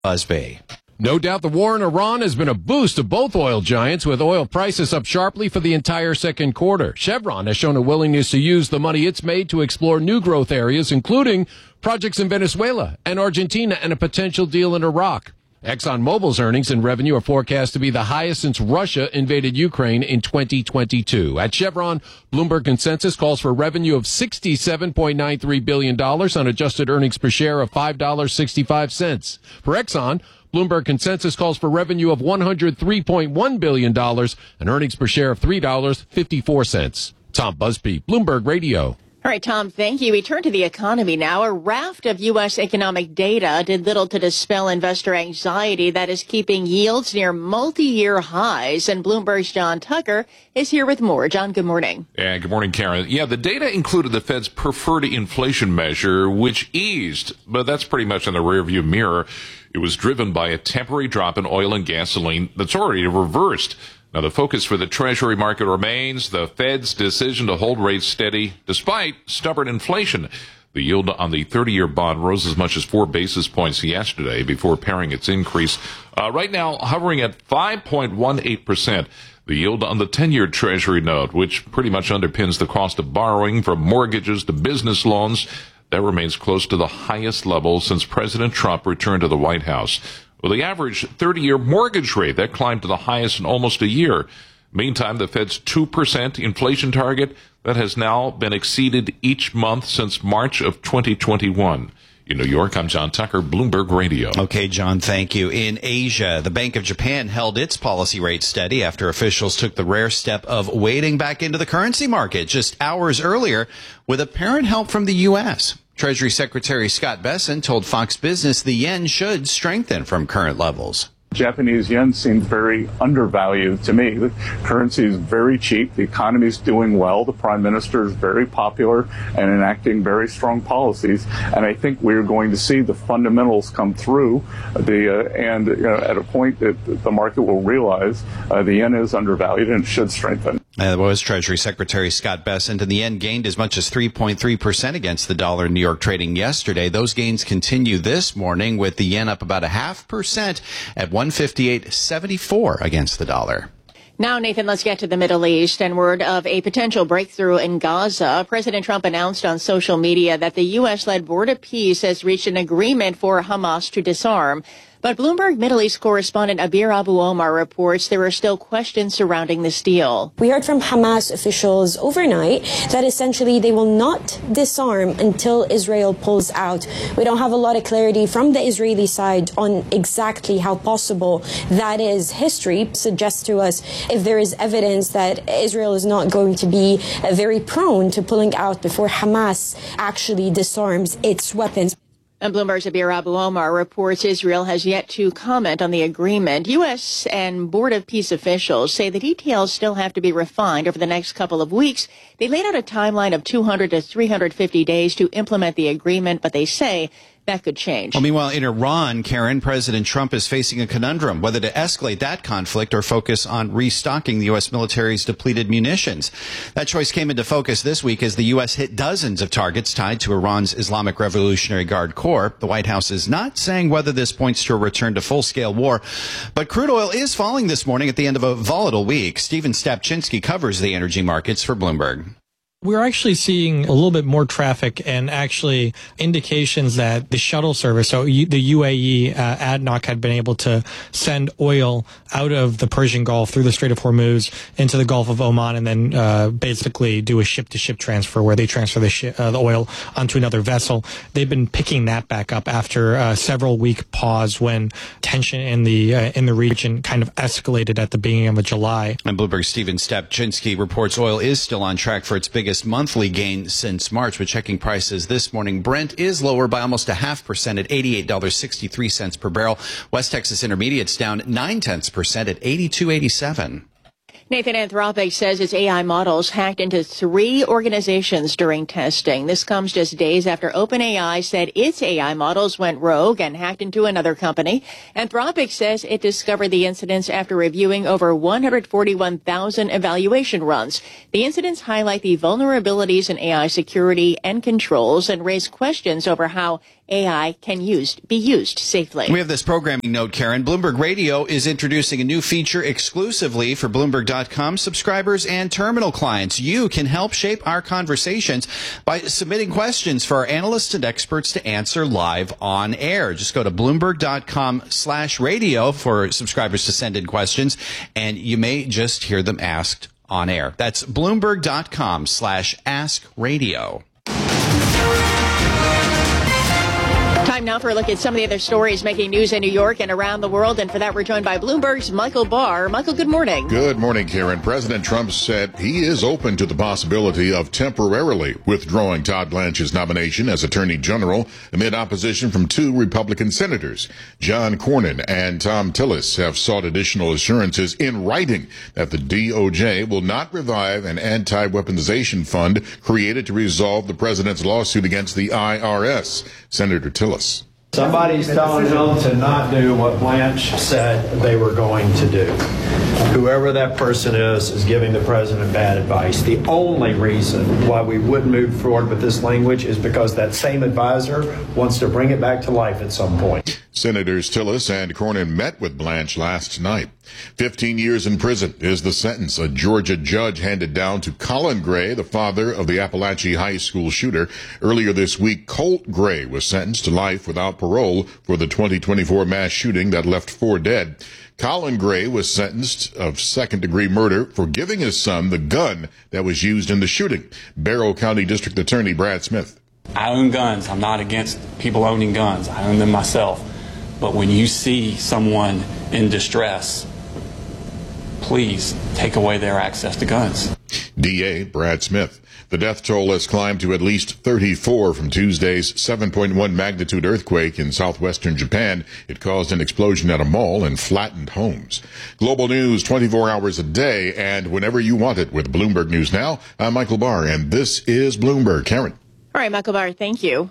Busby. No doubt the war in Iran has been a boost to both oil giants, with oil prices up sharply for the entire second quarter. Chevron has shown a willingness to use the money it's made to explore new growth areas, including projects in Venezuela and Argentina and a potential deal in Iraq. ExxonMobil's earnings and revenue are forecast to be the highest since Russia invaded Ukraine in 2022. At Chevron, Bloomberg consensus calls for revenue of $67.93 billion on adjusted earnings per share of $5.65. For Exxon, Bloomberg consensus calls for revenue of $103.1 billion and earnings per share of $3.54. Tom Busby, Bloomberg Radio. All right, Tom, thank you. We turn to the economy now. A raft of U.S. economic data did little to dispel investor anxiety that is keeping yields near multi-year highs. And Bloomberg's John Tucker is here with more. John, good morning. Yeah, good morning, Karen. Yeah, the data included the Fed's preferred inflation measure, which eased, but that's pretty much in the rearview mirror. It was driven by a temporary drop in oil and gasoline that's already reversed. Now, the focus for the Treasury market remains the Fed's decision to hold rates steady despite stubborn inflation. The yield on the 30-year bond rose as much as 4 basis points yesterday before paring its increase. Right now, hovering at 5.18%. The yield on the 10-year Treasury note, which pretty much underpins the cost of borrowing from mortgages to business loans, that remains close to the highest level since President Trump returned to the White House. Well, the average 30-year mortgage rate, that climbed to the highest in almost a year. Meantime, the Fed's 2% inflation target, that has now been exceeded each month since March of 2021. In New York, I'm John Tucker, Bloomberg Radio. Okay, John, thank you. In Asia, the Bank of Japan held its policy rate steady after officials took the rare step of wading back into the currency market just hours earlier with apparent help from the U.S. Treasury Secretary Scott Bessent told Fox Business the yen should strengthen from current levels. Japanese yen seems very undervalued to me. The currency is very cheap. The economy is doing well. The prime minister is very popular and enacting very strong policies. And I think we're going to see the fundamentals come through. At a point that the market will realize the yen is undervalued and should strengthen. That was Treasury Secretary Scott Bessent, and the yen gained as much as 3.3% against the dollar in New York trading yesterday. Those gains continue this morning with the yen up about 0.5% at 158.74 against the dollar. Now, Nathan, let's get to the Middle East and word of a potential breakthrough in Gaza. President Trump announced on social media that the U.S.-led Board of Peace has reached an agreement for Hamas to disarm. But Bloomberg Middle East correspondent Abir Abu Omar reports there are still questions surrounding this deal. We heard from Hamas officials overnight that essentially they will not disarm until Israel pulls out. We don't have a lot of clarity from the Israeli side on exactly how possible that is. History suggests to us if there is evidence that Israel is not going to be very prone to pulling out before Hamas actually disarms its weapons. And Bloomberg's Abir Abu Omar reports Israel has yet to comment on the agreement. U.S. and Board of Peace officials say the details still have to be refined over the next couple of weeks. They laid out a timeline of 200 to 350 days to implement the agreement, but they say that could change. Well, meanwhile, in Iran, Karen, President Trump is facing a conundrum, whether to escalate that conflict or focus on restocking the U.S. military's depleted munitions. That choice came into focus this week as the U.S. hit dozens of targets tied to Iran's Islamic Revolutionary Guard Corps. The White House is not saying whether this points to a return to full-scale war, but crude oil is falling this morning at the end of a volatile week. Stephen Stapczynski covers the energy markets for Bloomberg. We're actually seeing a little bit more traffic and actually indications that the shuttle service, so the UAE, ADNOC had been able to send oil out of the Persian Gulf through the Strait of Hormuz into the Gulf of Oman and then basically do a ship-to-ship transfer where they transfer the oil onto another vessel. They've been picking that back up after a several-week pause when tension in the region kind of escalated at the beginning of July. And Bloomberg's Stephen Stapczynski reports oil is still on track for its biggest monthly gain since March. With checking prices this morning, Brent is lower by almost 0.5% at $88.63 per barrel. West Texas Intermediate's down 0.9% at $82.87. Nathan, Anthropic says its AI models hacked into 3 organizations during testing. This comes just days after OpenAI said its AI models went rogue and hacked into another company. Anthropic says it discovered the incidents after reviewing over 141,000 evaluation runs. The incidents highlight the vulnerabilities in AI security and controls and raise questions over how AI can be used safely. We have this programming note, Karen. Bloomberg Radio is introducing a new feature exclusively for Bloomberg.com subscribers and terminal clients. You can help shape our conversations by submitting questions for our analysts and experts to answer live on air. Just go to Bloomberg.com/radio for subscribers to send in questions, and you may just hear them asked on air. That's Bloomberg.com/AskRadio. Time now for a look at some of the other stories making news in New York and around the world. And for that, we're joined by Bloomberg's Michael Barr. Michael, good morning. Good morning, Karen. President Trump said he is open to the possibility of temporarily withdrawing Todd Blanche's nomination as Attorney General amid opposition from two Republican senators. John Cornyn and Thom Tillis have sought additional assurances in writing that the DOJ will not revive an anti-weaponization fund created to resolve the president's lawsuit against the IRS. Senator Tillis. Somebody's telling them to not do what Blanche said they were going to do. Whoever that person is giving the president bad advice. The only reason why we would move forward with this language is because that same advisor wants to bring it back to life at some point. Senators Tillis and Cornyn met with Blanche last night. 15 years in prison is the sentence a Georgia judge handed down to Colin Gray, the father of the Appalachia High School shooter. Earlier this week, Colt Gray was sentenced to life without parole for the 2024 mass shooting that left 4 dead. Colin Gray was sentenced of second-degree murder for giving his son the gun that was used in the shooting. Barrow County District Attorney Brad Smith. I own guns. I'm not against people owning guns. I own them myself. But when you see someone in distress, please take away their access to guns. DA Brad Smith. The death toll has climbed to at least 34 from Tuesday's 7.1 magnitude earthquake in southwestern Japan. It caused an explosion at a mall and flattened homes. Global news 24 hours a day and whenever you want it with Bloomberg News Now. I'm Michael Barr, and this is Bloomberg. Karen. All right, Michael Barr, thank you.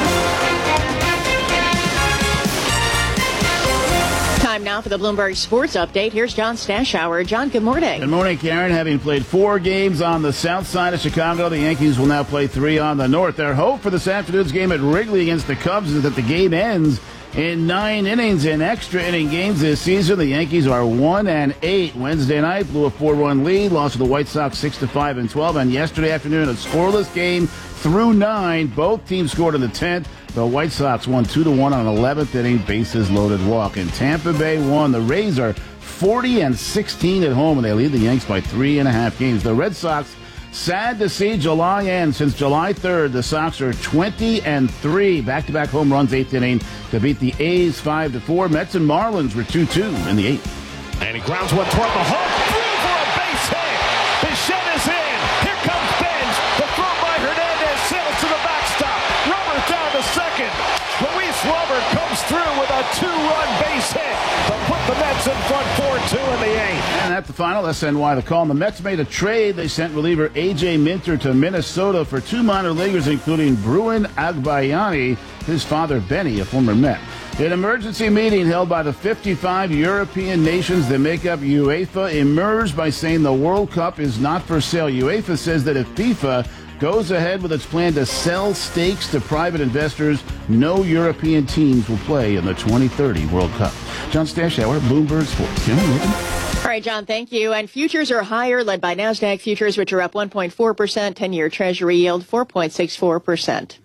Time now for the Bloomberg Sports Update. Here's John Stashower. John, good morning. Good morning, Karen. Having played 4 games on the south side of Chicago, the Yankees will now play 3 on the north. Their hope for this afternoon's game at Wrigley against the Cubs is that the game ends in 9 innings. In extra inning games this season, the Yankees are 1-8. Wednesday night blew a 4-1 lead, lost to the White Sox 6-5 and 12. And yesterday afternoon, a scoreless game through 9. Both teams scored in the 10th. The White Sox won 2-1 on an 11th inning bases loaded walk. And Tampa Bay won. The Rays are 40-16 at home, and they lead the Yanks by 3.5 games. The Red Sox, sad to see July end. Since July 3rd, the Sox are 20-3. Back-to-back home runs, 8th inning to beat the A's 5-4. Mets and Marlins were 2-2 in the 8th. And he grounds one toward the home. Through for a base hit. Bichette is in. Here comes Benz. The throw by Hernandez sails to the backstop. Robert down to second. Luis Robert comes through with a 2-run base hit to put the Mets in front 4-2 in the 8th. And at the final, SNY the call. And the Mets made a trade. They sent reliever A.J. Minter to Minnesota for 2 minor leaguers, including Bruin Agbayani, his father Benny, a former Met. An emergency meeting held by the 55 European nations that make up UEFA emerged by saying the World Cup is not for sale. UEFA says that if FIFA goes ahead with its plan to sell stakes to private investors, no European teams will play in the 2030 World Cup. John Stashower, Bloomberg Sports. All right, John, thank you. And futures are higher, led by NASDAQ futures, which are up 1.4%, 10-year Treasury yield 4.64%.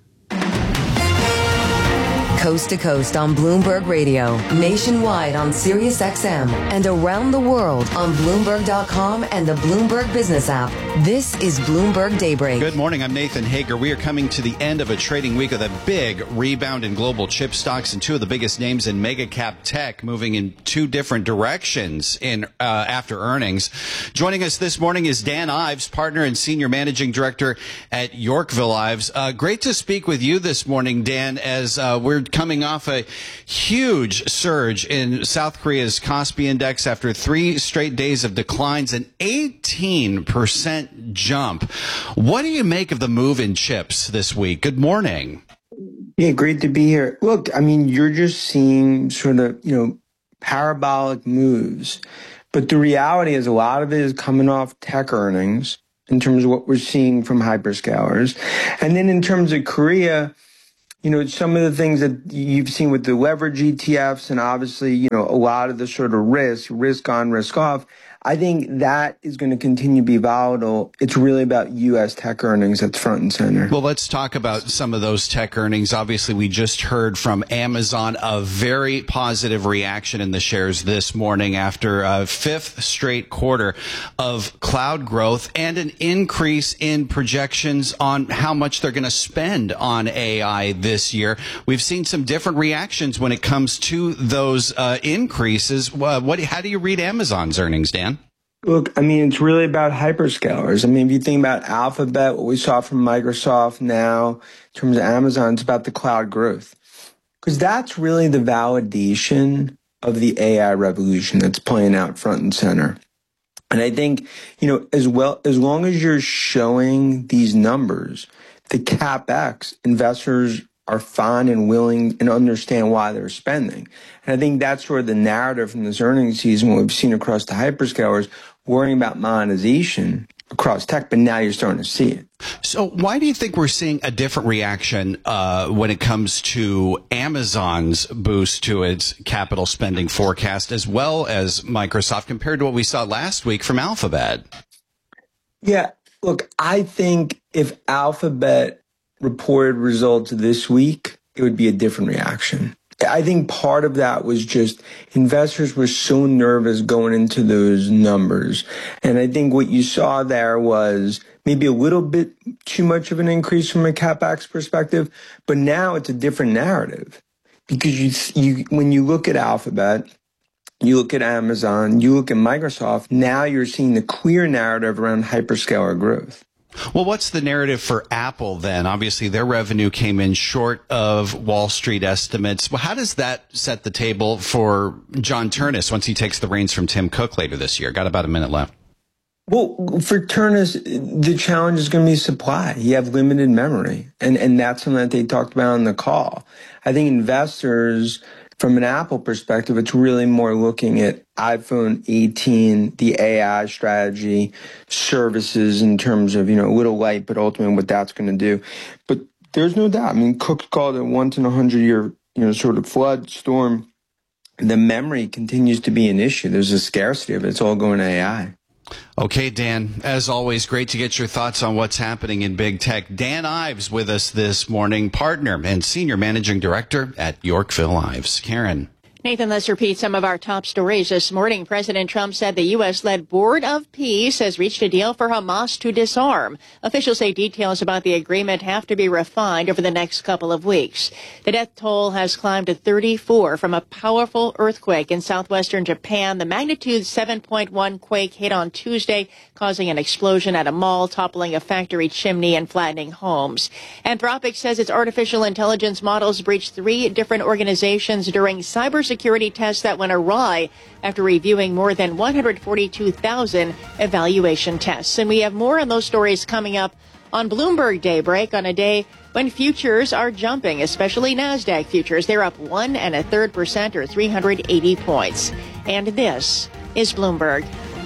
Coast to coast on Bloomberg Radio, nationwide on Sirius XM, and around the world on Bloomberg.com and the Bloomberg Business app. This is Bloomberg Daybreak. Good morning. I'm Nathan Hager. We are coming to the end of a trading week with a big rebound in global chip stocks and 2 of the biggest names in mega cap tech moving in 2 different directions in after earnings. Joining us this morning is Dan Ives, partner and senior managing director at Yorkville Ives. Great to speak with you this morning, Dan, as we're coming off a huge surge in South Korea's Kospi index after 3 straight days of declines, an 18% jump. What do you make of the move in chips this week? Good morning. Yeah, great to be here. Look, I mean, you're just seeing sort of, parabolic moves. But the reality is a lot of it is coming off tech earnings in terms of what we're seeing from hyperscalers. And then in terms of Korea, some of the things that you've seen with the leverage ETFs and obviously, a lot of the sort of risk on, risk off, I think that is going to continue to be volatile. It's really about U.S. tech earnings that's front and center. Well, let's talk about some of those tech earnings. Obviously, we just heard from Amazon a very positive reaction in the shares this morning after a fifth straight quarter of cloud growth and an increase in projections on how much they're going to spend on AI this year. We've seen some different reactions when it comes to those increases. How do you read Amazon's earnings, Dan? Look, it's really about hyperscalers. If you think about Alphabet, what we saw from Microsoft now, in terms of Amazon, it's about the cloud growth. Because that's really the validation of the AI revolution that's playing out front and center. And I think, as long as you're showing these numbers, the CapEx, investors are fine and willing and understand why they're spending. And I think that's sort of the narrative from this earnings season, what we've seen across the hyperscalers, worrying about monetization across tech, but now you're starting to see it. So why do you think we're seeing a different reaction when it comes to Amazon's boost to its capital spending forecast as well as Microsoft compared to what we saw last week from Alphabet? Yeah, look, I think if Alphabet reported results this week, it would be a different reaction. I think part of that was just investors were so nervous going into those numbers. And I think what you saw there was maybe a little bit too much of an increase from a CapEx perspective, but now it's a different narrative. Because when you look at Alphabet, you look at Amazon, you look at Microsoft, now you're seeing the clear narrative around hyperscaler growth. Well, what's the narrative for Apple then? Obviously, their revenue came in short of Wall Street estimates. Well, how does that set the table for John Ternus once he takes the reins from Tim Cook later this year? Got about a minute left. Well, for Ternus, the challenge is going to be supply. You have limited memory, and that's something that they talked about on the call. I think investors, from an Apple perspective, it's really more looking at iPhone 18, the AI strategy, services in terms of, a little light, but ultimately what that's going to do. But there's no doubt. Cook called it once in 100-year, sort of flood storm. The memory continues to be an issue. There's a scarcity of it. It's all going to AI. Okay, Dan, as always, great to get your thoughts on what's happening in big tech. Dan Ives with us this morning, partner and senior managing director at Yorkville Ives. Karen. Nathan, let's repeat some of our top stories this morning. President Trump said the U.S.-led Board of Peace has reached a deal for Hamas to disarm. Officials say details about the agreement have to be refined over the next couple of weeks. The death toll has climbed to 34 from a powerful earthquake in southwestern Japan. The magnitude 7.1 quake hit on Tuesday, causing an explosion at a mall, toppling a factory chimney and flattening homes. Anthropic says its artificial intelligence models breached 3 different organizations during cybersecurity tests that went awry after reviewing more than 142,000 evaluation tests. And we have more on those stories coming up on Bloomberg Daybreak on a day when futures are jumping, especially NASDAQ futures. They're up 1 1/3% or 380 points. And this is Bloomberg.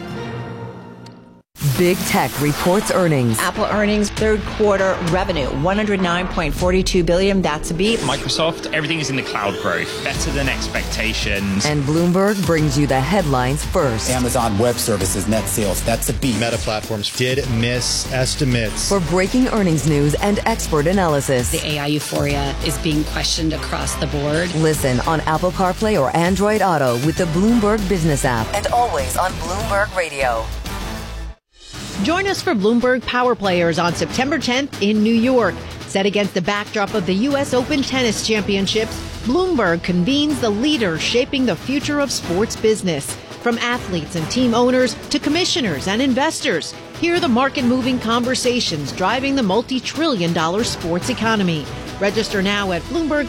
Big Tech reports earnings. Apple earnings, third quarter revenue, $109.42 billion. That's a beat. Microsoft, everything is in the cloud growth, better than expectations. And Bloomberg brings you the headlines first. Amazon Web Services net sales, that's a beat. Meta Platforms did miss estimates. For breaking earnings news and expert analysis. The AI euphoria is being questioned across the board. Listen on Apple CarPlay or Android Auto with the Bloomberg Business app. And always on Bloomberg Radio. Join us for Bloomberg Power Players on September 10th in New York. Set against the backdrop of the U.S. Open Tennis Championships, Bloomberg convenes the leaders shaping the future of sports business. From athletes and team owners to commissioners and investors, hear the market-moving conversations driving the multi-trillion-dollar sports economy. Register now at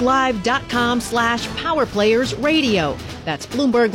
BloombergLive.com/PowerPlayersRadio. That's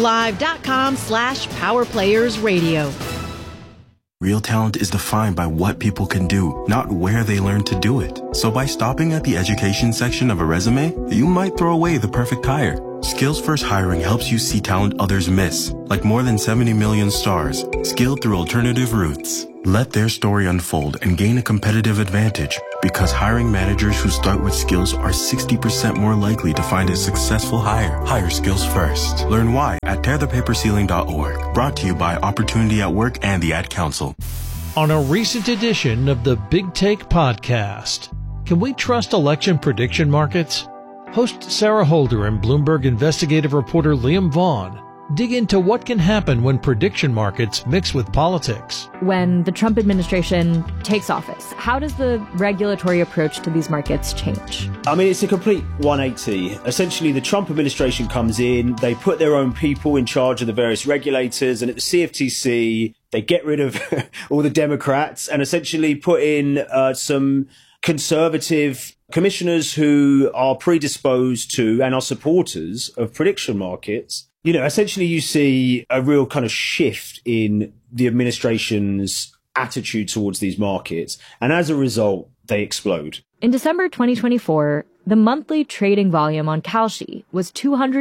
BloombergLive.com/PowerPlayersRadio. Real talent is defined by what people can do, not where they learn to do it. So by stopping at the education section of a resume, you might throw away the perfect hire. Skills First Hiring helps you see talent others miss, like more than 70 million stars, skilled through alternative routes. Let their story unfold and gain a competitive advantage. Because hiring managers who start with skills are 60% more likely to find a successful hire. Hire skills first. Learn why at tearthepaperceiling.org. Brought to you by Opportunity at Work and the Ad Council. On a recent edition of the Big Take podcast, can we trust election prediction markets? Host Sarah Holder and Bloomberg investigative reporter Liam Vaughn dig into what can happen when prediction markets mix with politics. When the Trump administration takes office, how does the regulatory approach to these markets change? I mean, it's a complete 180. Essentially, the Trump administration comes in, they put their own people in charge of the various regulators, and at the CFTC, they get rid of all the Democrats and essentially put in some conservative commissioners who are predisposed to and are supporters of prediction markets. You know, essentially you see a real kind of shift in the administration's attitude towards these markets. And as a result, they explode. In December 2024, the monthly trading volume on Kalshi was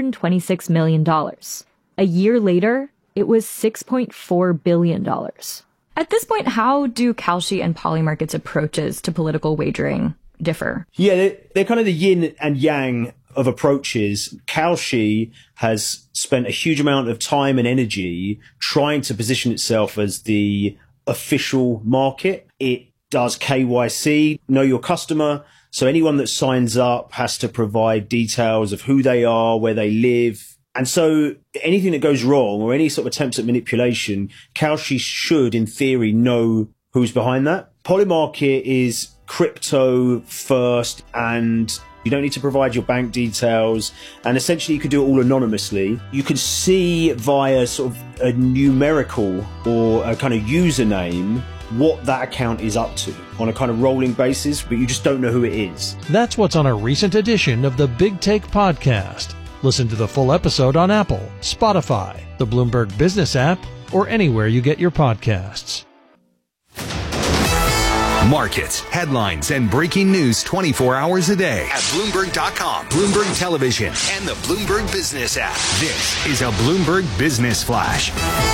$226 million. A year later, it was $6.4 billion. At this point, how do Kalshi and Polymarket's approaches to political wagering differ? Yeah, they're kind of the yin and yang of approaches. Kalshi has spent a huge amount of time and energy trying to position itself as the official market. It does KYC, know your customer. So anyone that signs up has to provide details of who they are, where they live. And so anything that goes wrong or any sort of attempts at manipulation, Kalshi should, in theory, know who's behind that. Polymarket is crypto first, and you don't need to provide your bank details. And essentially, you could do it all anonymously. You could see via sort of a numerical or a kind of username what that account is up to on a kind of rolling basis, but you just don't know who it is. That's what's on a recent edition of the Big Take podcast. Listen to the full episode on Apple, Spotify, the Bloomberg Business app, or anywhere you get your podcasts. Markets, headlines, and breaking news 24 hours a day at Bloomberg.com, Bloomberg Television, and the Bloomberg Business app. This is a Bloomberg Business Flash.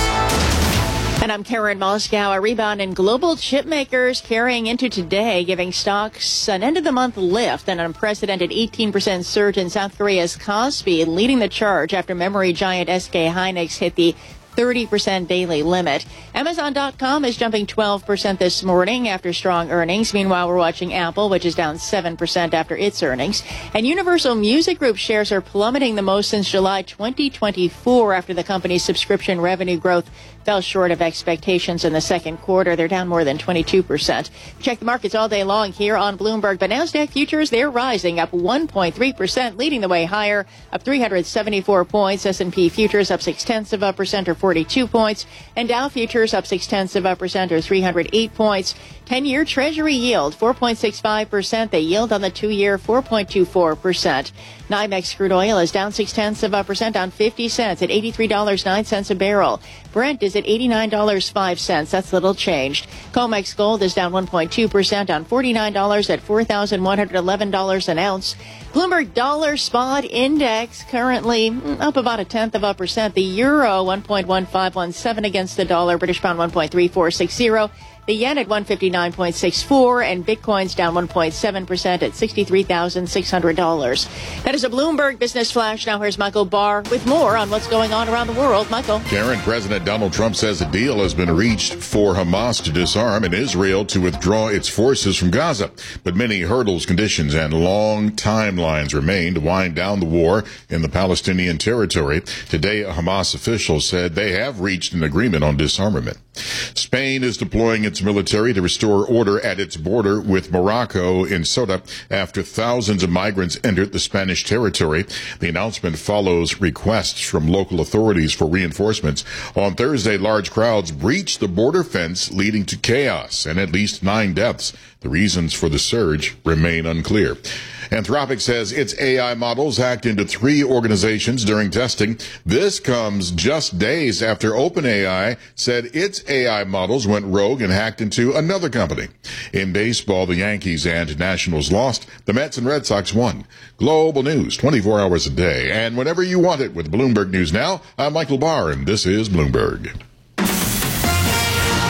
And I'm Karen Moscow. A rebound in global chip makers carrying into today, giving stocks an end-of-the-month lift. An unprecedented 18% surge in South Korea's Kospi, leading the charge after memory giant SK Hynix hit the 30% daily limit. Amazon.com is jumping 12% this morning after strong earnings. Meanwhile, we're watching Apple, which is down 7% after its earnings. And Universal Music Group shares are plummeting the most since July 2024 after the company's subscription revenue growth fell short of expectations in the second quarter. They're down more than 22%. Check the markets all day long here on Bloomberg. But NASDAQ futures, they're rising up 1.3%, leading the way higher, up 374 points. S&P futures up 0.6% or 42 points. And Dow futures up 0.6% or 308 points. 10-year Treasury yield, 4.65%. The yield on the 2-year, 4.24%. NYMEX crude oil is down 0.6%, down 50 cents at $83.09 a barrel. Brent is at $89.05. That's little changed. COMEX gold is down 1.2%, down $49 at $4,111 an ounce. Bloomberg Dollar Spot Index currently up about 0.1%. The euro 1.1517 against the dollar. British pound 1.3460. The yen at 159.64, and Bitcoin's down 1.7% at $63,600. That is a Bloomberg Business Flash. Now here's Michael Barr with more on what's going on around the world. Michael. Karen, President Donald Trump says a deal has been reached for Hamas to disarm and Israel to withdraw its forces from Gaza. But many hurdles, conditions, and long timelines remain to wind down the war in the Palestinian territory. Today, a Hamas official said they have reached an agreement on disarmament. Spain is deploying its military to restore order at its border with Morocco in Ceuta after thousands of migrants entered the Spanish territory. The announcement follows requests from local authorities for reinforcements. On Thursday, large crowds breached the border fence, leading to chaos and at least 9 deaths. The reasons for the surge remain unclear. Anthropic says its AI models hacked into 3 organizations during testing. This comes just days after OpenAI said its AI models went rogue and hacked into another company. In baseball, the Yankees and Nationals lost. The Mets and Red Sox won. Global news 24 hours a day and whenever you want it with Bloomberg News Now. I'm Michael Barr, and this is Bloomberg.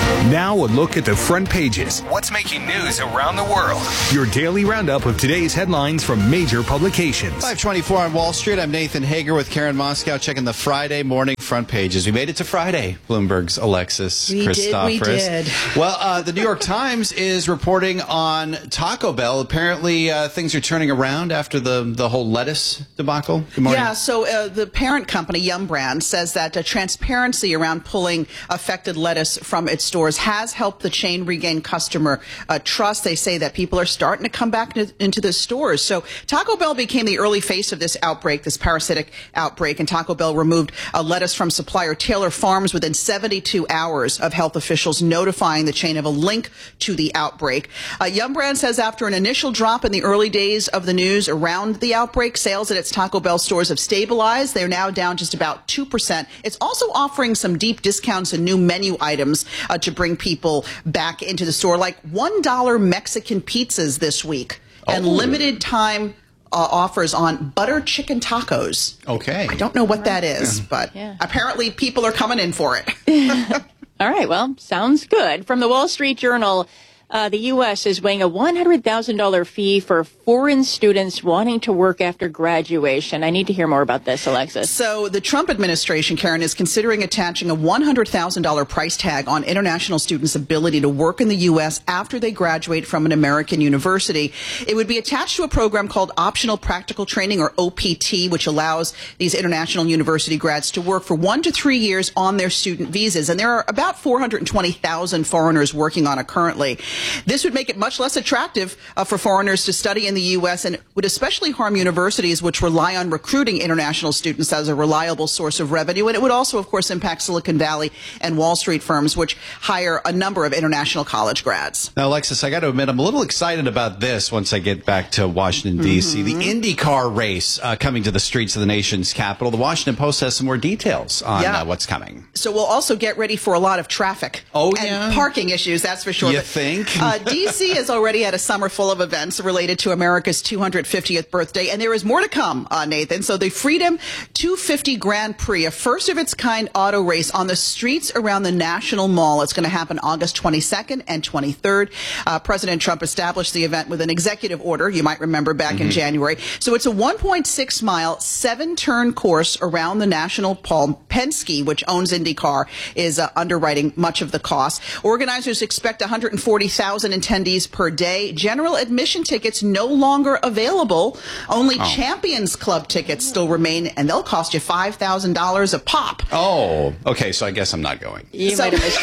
Now a look at the front pages. What's making news around the world? Your daily roundup of today's headlines from major publications. 524 on Wall Street. I'm Nathan Hager with Karen Moscow checking the Friday morning front pages. We made it to Friday. Bloomberg's Alexis Christoforous. We did. Well, the New York Times is reporting on Taco Bell. Apparently, things are turning around after the whole lettuce debacle. Good morning. Yeah, so the parent company, Yum Brands, says that transparency around pulling affected lettuce from its stores has helped the chain regain customer trust. They say that people are starting to come back into the stores. So Taco Bell became the early face of this outbreak, this parasitic outbreak, and Taco Bell removed lettuce from supplier Taylor Farms within 72 hours of health officials notifying the chain of a link to the outbreak. Yum Brands says after an initial drop in the early days of the news around the outbreak, sales at its Taco Bell stores have stabilized. They're now down just about 2%. It's also offering some deep discounts and new menu items to bring people back into the store, like $1 Mexican pizzas this week and limited time offers on butter chicken tacos. Okay. I don't know what that is, but apparently people are coming in for it. All right. Well, sounds good. From the Wall Street Journal, the U.S. is weighing a $100,000 fee for foreign students wanting to work after graduation. I need to hear more about this, Alexis. So the Trump administration, Karen, is considering attaching a $100,000 price tag on international students' ability to work in the U.S. after they graduate from an American university. It would be attached to a program called Optional Practical Training, or OPT, which allows these international university grads to work for 1 to 3 years on their student visas. And there are about 420,000 foreigners working on it currently. This would make it much less attractive for foreigners to study in the U.S. and would especially harm universities which rely on recruiting international students as a reliable source of revenue. And it would also, of course, impact Silicon Valley and Wall Street firms which hire a number of international college grads. Now, Alexis, I got to admit, I'm a little excited about this once I get back to Washington, D.C. The IndyCar race coming to the streets of the nation's capital. The Washington Post has some more details on what's coming. So we'll also get ready for a lot of traffic and parking issues, that's for sure. You think? D.C. has already had a summer full of events related to America's 250th birthday, and there is more to come, Nathan. So the Freedom 250 Grand Prix, a first-of-its-kind auto race on the streets around the National Mall. It's going to happen August 22nd and 23rd. President Trump established the event with an executive order, you might remember, back in January. So it's a 1.6-mile, 7-turn course around the National Mall. Penske, which owns IndyCar, is underwriting much of the cost. Organizers expect 140,000 attendees per day. General admission tickets no longer available. Only Champions Club tickets still remain, and they'll cost you $5,000 a pop. Oh, okay. So I guess I'm not going. You might have missed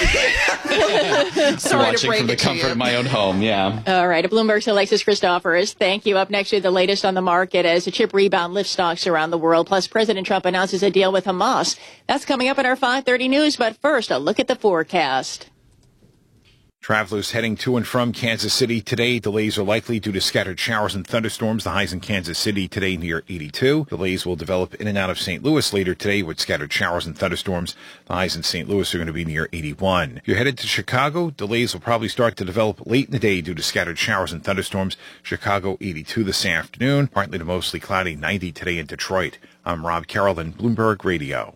it. Sorry watching to break from the it to comfort you. of my own home. Yeah. All right. Bloomberg's Alexis Christoforous. Thank you. Up next, the latest on the market as a chip rebound lifts stocks around the world. Plus, President Trump announces a deal with Hamas. That's coming up in our 5:30 news. But first, a look at the forecast. Travelers heading to and from Kansas City today. Delays are likely due to scattered showers and thunderstorms. The highs in Kansas City today near 82. Delays will develop in and out of St. Louis later today with scattered showers and thunderstorms. The highs in St. Louis are going to be near 81. If you're headed to Chicago, delays will probably start to develop late in the day due to scattered showers and thunderstorms. Chicago 82 this afternoon. Partly to mostly cloudy 90 today in Detroit. I'm Rob Carrollton, Bloomberg Radio.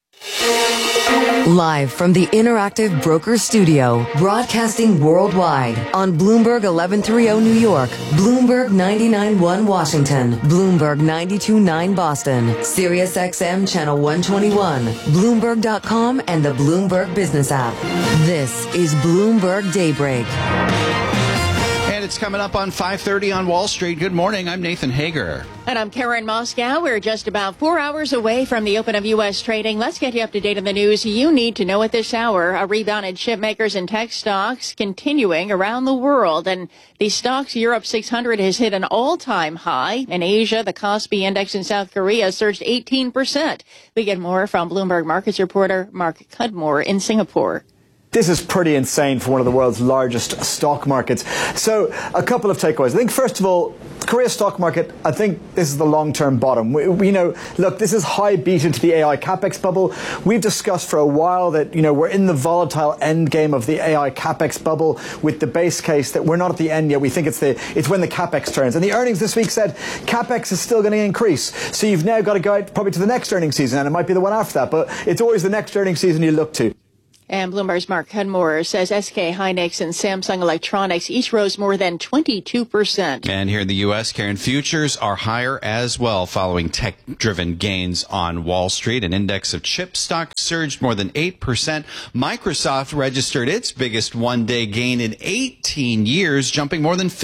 Live from the Interactive Broker Studio, broadcasting worldwide on Bloomberg 1130 New York, Bloomberg 99.1 Washington, Bloomberg 92.9 Boston, Sirius XM Channel 121, Bloomberg.com, and the Bloomberg Business app. This is Bloomberg Daybreak. And it's coming up on 5:30 on Wall Street. Good morning. I'm Nathan Hager. And I'm Karen Moscow. We're just about 4 hours away from the open of U.S. trading. Let's get you up to date on the news you need to know at this hour. A rebound in chip makers and tech stocks continuing around the world. And the stocks Europe 600 has hit an all-time high. In Asia, the Kospi index in South Korea surged 18%. We get more from Bloomberg Markets reporter Mark Cudmore in Singapore. This is pretty insane for one of the world's largest stock markets. So a couple of takeaways. I think, first of all, Korea stock market, I think this is the long-term bottom. We know, look, this is high beta to the AI capex bubble. We've discussed for a while that, we're in the volatile end game of the AI capex bubble with the base case that we're not at the end yet. We think it's when the capex turns. And the earnings this week said capex is still going to increase. So you've now got to go out probably to the next earnings season, and it might be the one after that. But it's always the next earnings season you look to. And Bloomberg's Mark Cudmore says SK Hynix and Samsung Electronics each rose more than 22%. And here in the U.S., Karen, futures are higher as well following tech-driven gains on Wall Street. An index of chip stocks surged more than 8%. Microsoft registered its biggest one-day gain in 18 years, jumping more than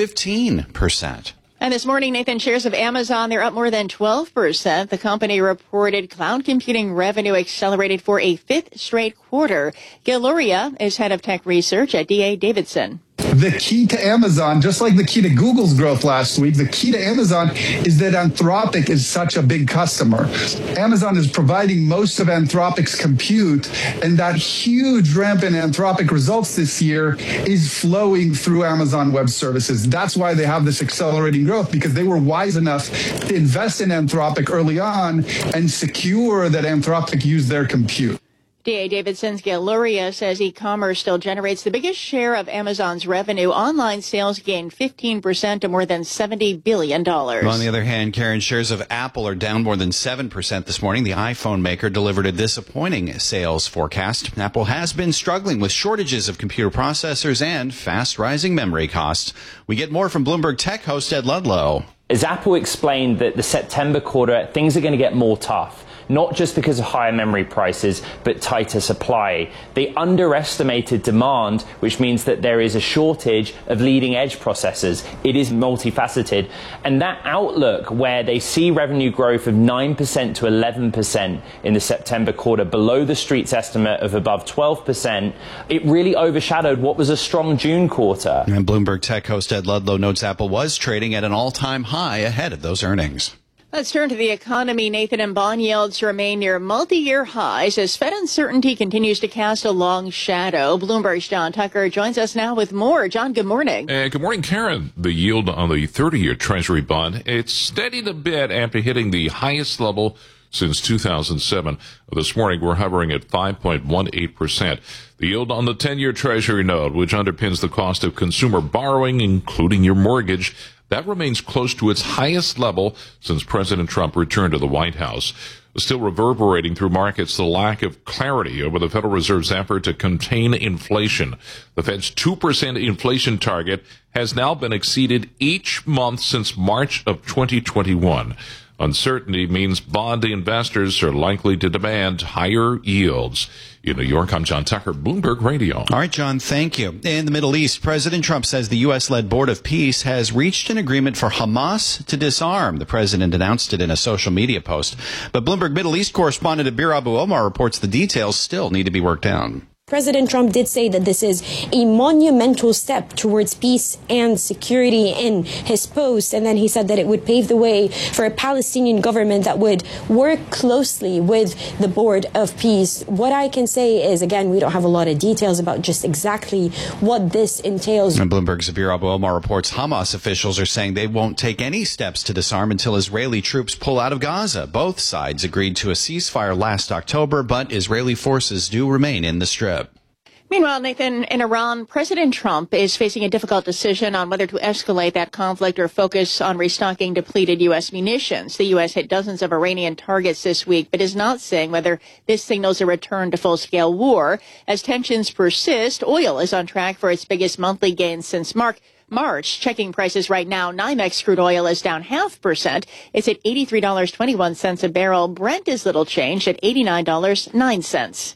15%. And this morning, Nathan, shares of Amazon, they're up more than 12%. The company reported cloud computing revenue accelerated for a fifth straight quarter. Gil Luria is head of tech research at D.A. Davidson. The key to Amazon, just like the key to Google's growth last week, the key to Amazon is that Anthropic is such a big customer. Amazon is providing most of Anthropic's compute, and that huge ramp in Anthropic results this year is flowing through Amazon Web Services. That's why they have this accelerating growth, because they were wise enough to invest in Anthropic early on and secure that Anthropic used their compute. D.A. Davidson's Gil Luria says e-commerce still generates the biggest share of Amazon's revenue. Online sales gained 15% to more than $70 billion. On the other hand, Karen, shares of Apple are down more than 7% this morning. The iPhone maker delivered a disappointing sales forecast. Apple has been struggling with shortages of computer processors and fast rising memory costs. We get more from Bloomberg Tech host Ed Ludlow. As Apple explained that the September quarter, things are going to get more tough. Not just because of higher memory prices, but tighter supply. They underestimated demand, which means that there is a shortage of leading-edge processors. It is multifaceted. And that outlook, where they see revenue growth of 9% to 11% in the September quarter, below the Street's estimate of above 12%, it really overshadowed what was a strong June quarter. And Bloomberg Tech host Ed Ludlow notes Apple was trading at an all-time high ahead of those earnings. Let's turn to the economy, Nathan, and bond yields remain near multi-year highs as Fed uncertainty continues to cast a long shadow. Bloomberg's John Tucker joins us now with more. John, good morning. Good morning, Karen. The yield on the 30-year Treasury bond, it's steadied a bit after hitting the highest level since 2007. This morning, we're hovering at 5.18%. The yield on the 10-year Treasury note, which underpins the cost of consumer borrowing, including your mortgage, that remains close to its highest level since President Trump returned to the White House. Still reverberating through markets, the lack of clarity over the Federal Reserve's effort to contain inflation. The Fed's 2% inflation target has now been exceeded each month since March of 2021. Uncertainty means bond investors are likely to demand higher yields. In New York, I'm John Tucker, Bloomberg Radio. All right, John, thank you. In the Middle East, President Trump says the U.S.-led Board of Peace has reached an agreement for Hamas to disarm. The president announced it in a social media post. But Bloomberg Middle East correspondent Abir Abu Omar reports the details still need to be worked out. President Trump did say that this is a monumental step towards peace and security in his post. And then he said that it would pave the way for a Palestinian government that would work closely with the Board of Peace. What I can say is, again, we don't have a lot of details about just exactly what this entails. And Bloomberg's Abir Abu Omar reports Hamas officials are saying they won't take any steps to disarm until Israeli troops pull out of Gaza. Both sides agreed to a ceasefire last October, but Israeli forces do remain in the Strip. Meanwhile, Nathan, in Iran, President Trump is facing a difficult decision on whether to escalate that conflict or focus on restocking depleted U.S. munitions. The U.S. hit dozens of Iranian targets this week, but is not saying whether this signals a return to full-scale war. As tensions persist, oil is on track for its biggest monthly gains since March. Checking prices right now, NYMEX crude oil is down 0.5%. It's at $83.21 a barrel. Brent is little changed at $89.09.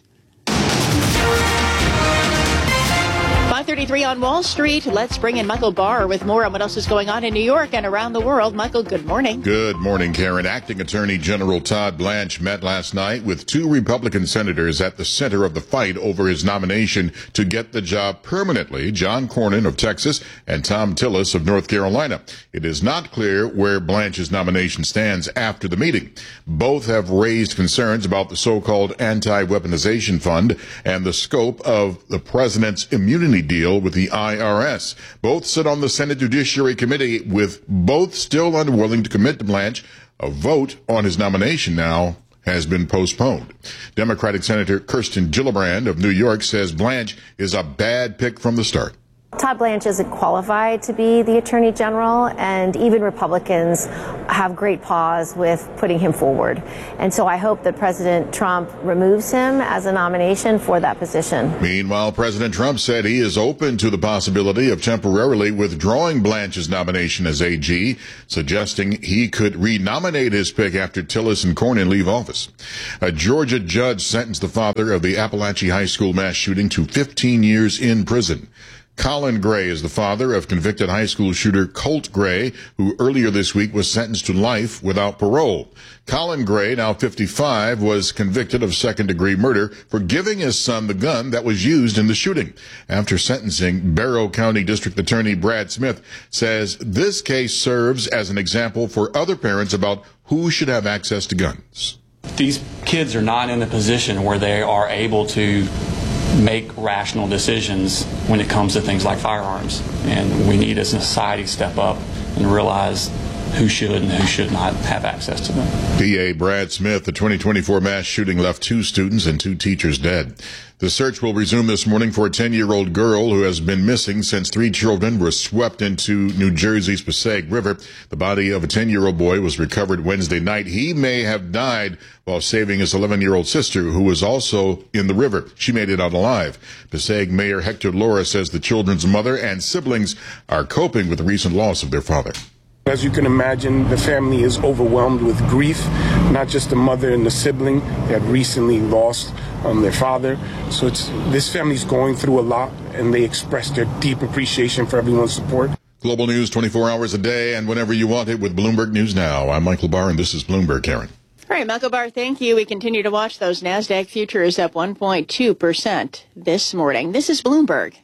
5:33 on Wall Street. Let's bring in Michael Barr with more on what else is going on in New York and around the world. Michael, good morning. Good morning, Karen. Acting Attorney General Todd Blanche met last night with two Republican senators at the center of the fight over his nomination to get the job permanently, John Cornyn of Texas and Thom Tillis of North Carolina. It is not clear where Blanche's nomination stands after the meeting. Both have raised concerns about the so-called anti-weaponization fund and the scope of the president's immunity deal with the IRS. Both sit on the Senate Judiciary Committee, with both still unwilling to commit to Blanche. A vote on his nomination now has been postponed. Democratic Senator Kirsten Gillibrand of New York says Blanche is a bad pick from the start. Todd Blanche isn't qualified to be the Attorney General, and even Republicans have great pause with putting him forward. And so I hope that President Trump removes him as a nomination for that position. Meanwhile, President Trump said he is open to the possibility of temporarily withdrawing Blanche's nomination as AG, suggesting he could renominate his pick after Tillis and Cornyn leave office. A Georgia judge sentenced the father of the Appalachia High School mass shooting to 15 years in prison. Colin Gray is the father of convicted high school shooter Colt Gray, who earlier this week was sentenced to life without parole. Colin Gray, now 55, was convicted of second-degree murder for giving his son the gun that was used in the shooting. After sentencing, Barrow County District Attorney Brad Smith says this case serves as an example for other parents about who should have access to guns. These kids are not in a position where they are able to make rational decisions when it comes to things like firearms. And we need as a society to step up and realize who should and who should not have access to them. DA Brad Smith, the 2024 mass shooting left 2 students and 2 teachers dead. The search will resume this morning for a 10-year-old girl who has been missing since 3 children were swept into New Jersey's Passaic River. The body of a 10-year-old boy was recovered Wednesday night. He may have died while saving his 11-year-old sister, who was also in the river. She made it out alive. Passaic Mayor Hector Lora says the children's mother and siblings are coping with the recent loss of their father. As you can imagine, the family is overwhelmed with grief, not just the mother and the sibling that recently lost their father. So this family's going through a lot, and they express their deep appreciation for everyone's support. Global news 24 hours a day and whenever you want it with Bloomberg News Now. I'm Michael Barr, and this is Bloomberg, Karen. All right, Michael Barr, thank you. We continue to watch those NASDAQ futures up 1.2% this morning. This is Bloomberg.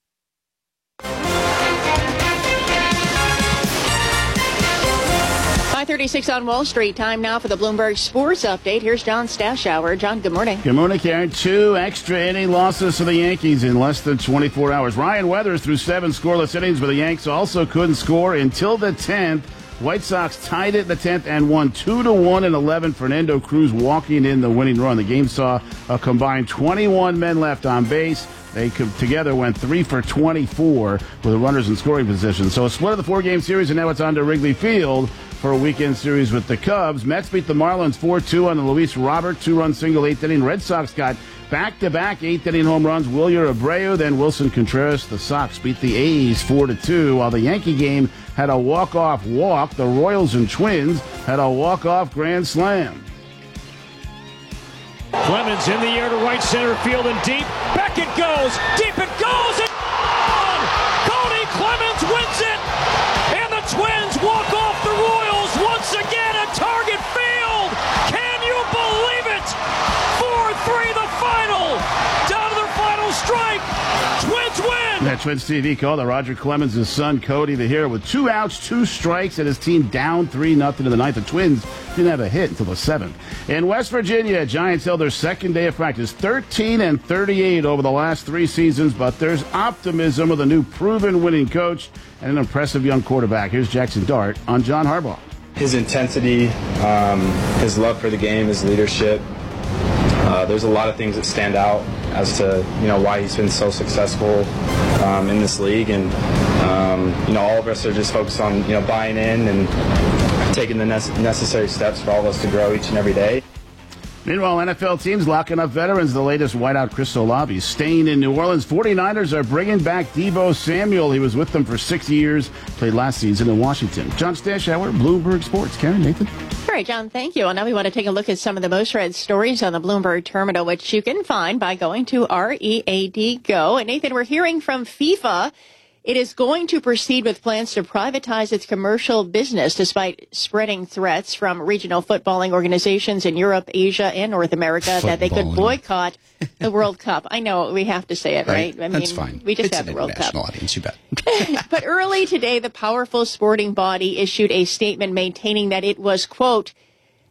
5:36 on Wall Street. Time now for the Bloomberg Sports Update. Here's John Stashower. John, good morning. Good morning, Karen. 2 extra inning losses for the Yankees in less than 24 hours. Ryan Weathers threw 7 scoreless innings, but the Yanks also couldn't score until the 10th. White Sox tied it in the 10th and won 2-1 in 11. Fernando Cruz walking in the winning run. The game saw a combined 21 men left on base. They together went 3 for 24 with the runners in scoring position. So a split of the 4-game series, and now it's on to Wrigley Field for a weekend series with the Cubs. Mets beat the Marlins 4-2 on the Luis Robert 2-run single 8th inning. Red Sox got back-to-back 8th inning home runs. Wilyer Abreu, then Wilson Contreras. The Sox beat the A's 4-2, while the Yankee game had a walk-off walk. The Royals and Twins had a walk-off grand slam. Clemens in the air to right center field and deep. Back it goes. Deep it goes. And gone! Cody Clemens wins it. And the Twins walk off the Royals once again at Target Field. Can you believe it? 4-3 the final. Down to their final strike. Twins win. That Twins TV call to Roger Clemens' son, Cody, the hero, with 2 outs, 2 strikes, and his team down 3-0 in the 9th. The Twins didn't have a hit until the 7th. In West Virginia, Giants held their second day of practice, 13-38 over the last 3 seasons, but there's optimism with a new proven winning coach and an impressive young quarterback. Here's Jackson Dart on John Harbaugh. His intensity, his love for the game, his leadership. There's a lot of things that stand out as to why he's been so successful in this league, and all of us are just focused on buying in and taking the necessary steps for all of us to grow each and every day. Meanwhile, NFL teams locking up veterans. The latest wideout, Chris Olave, staying in New Orleans. 49ers are bringing back Deebo Samuel. He was with them for 6 years, played last season in Washington. John Stashower, Bloomberg Sports. Karen, Nathan. All right, John, thank you. Well, now we want to take a look at some of the most read stories on the Bloomberg Terminal, which you can find by going to READ Go. And Nathan, we're hearing from FIFA. It is going to proceed with plans to privatize its commercial business despite spreading threats from regional footballing organizations in Europe, Asia, and North America that they could boycott the World Cup. I know we have to say it, right? I mean, that's fine. We just have the World Cup. Audience, you bet. But early today, the powerful sporting body issued a statement maintaining that it was, quote,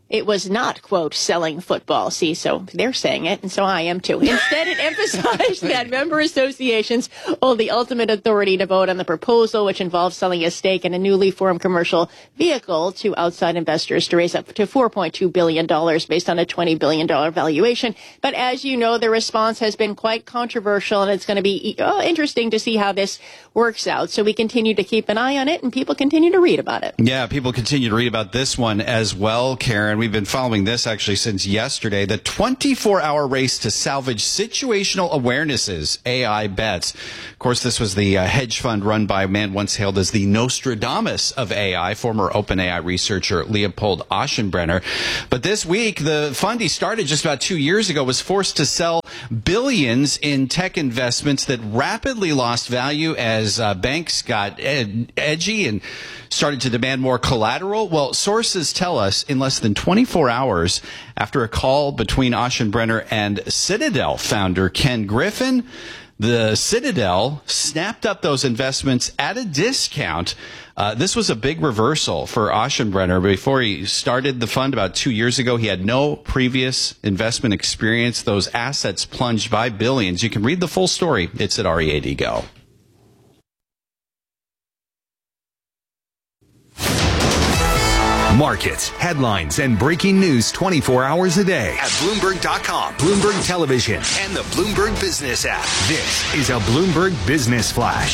it was not, quote, selling football. See, so they're saying it, and so I am too. Instead, it emphasized that member associations hold the ultimate authority to vote on the proposal, which involves selling a stake in a newly formed commercial vehicle to outside investors to raise up to $4.2 billion based on a $20 billion valuation. But as you know, the response has been quite controversial, and it's going to be interesting to see how this works out. So we continue to keep an eye on it, and people continue to read about it. Yeah, people continue to read about this one as well, Karen. We've been following this actually since yesterday. The 24-hour race to salvage situational awarenesses, AI bets. Of course, this was the hedge fund run by a man once hailed as the Nostradamus of AI, former OpenAI researcher Leopold Aschenbrenner. But this week, the fund he started just about 2 years ago was forced to sell billions in tech investments that rapidly lost value as banks got edgy and started to demand more collateral. Well, sources tell us in less than 24 hours after a call between Aschenbrenner and Citadel founder Ken Griffin, the Citadel snapped up those investments at a discount. This was a big reversal for Aschenbrenner. Before he started the fund about 2 years ago, he had no previous investment experience. Those assets plunged by billions. You can read the full story. It's at READ Go. Markets, headlines, and breaking news 24 hours a day at Bloomberg.com, Bloomberg Television, and the Bloomberg Business app. This is a Bloomberg Business Flash.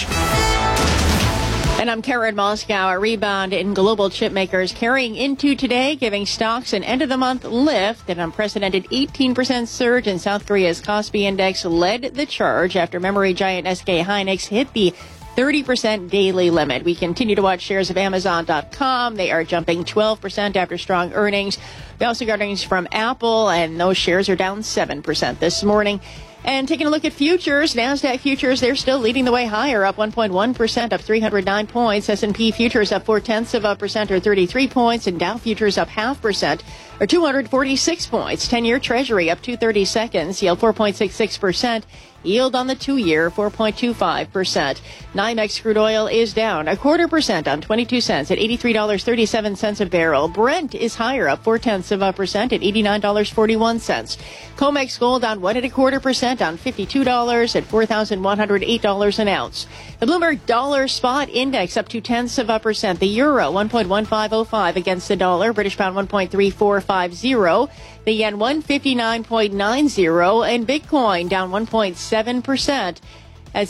And I'm Karen Moscow. A rebound in global chip makers carrying into today, giving stocks an end-of-the-month lift. An unprecedented 18% surge in South Korea's Kospi Index led the charge after memory giant SK Hynix hit the 30% daily limit. We continue to watch shares of Amazon.com. They are jumping 12% after strong earnings. We also got earnings from Apple, and those shares are down 7% this morning. And taking a look at futures, NASDAQ futures, they're still leading the way higher, up 1.1%, up 309 points. S&P futures up 0.4% or 33 points, and Dow futures up 0.5% or 246 points. 10-year Treasury up 230 seconds, yield 4.66%. Yield on the 2-year, 4.25%. NYMEX crude oil is down 0.25% on 22 cents at $83.37 a barrel. Brent is higher, up 0.4% at $89.41. COMEX gold down 1.25% on $52 at $4,108 an ounce. The Bloomberg Dollar Spot Index up 0.2%. The euro 1.1505 against the dollar. British pound 1.3450. The yen 159.90, and Bitcoin down 1.7% at